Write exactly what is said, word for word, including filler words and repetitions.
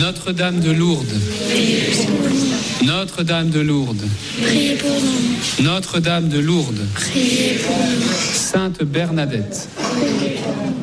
Notre-Dame de Lourdes, Notre-Dame de Lourdes, priez pour nous. Notre-Dame de Lourdes, Priez pour nous. Sainte Bernadette, Priez pour nous.